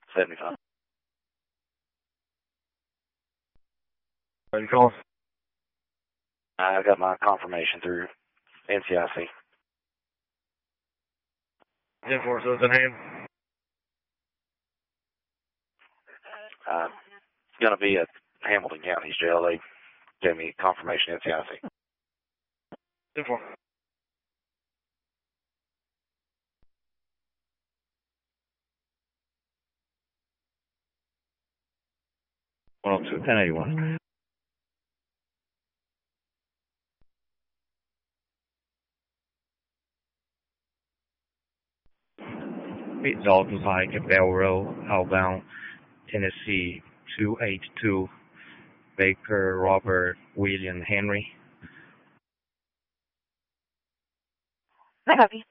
75. Are you calling? I got my confirmation through NCIC. 10-4, so it's in hand. It's going to be at Hamilton County's jail. They gave me confirmation NCIC. 10-4. Well, 1081. Pete Dalton Pike at Bell Road, outbound, Tennessee, 282, Baker Robert William Henry. I copy.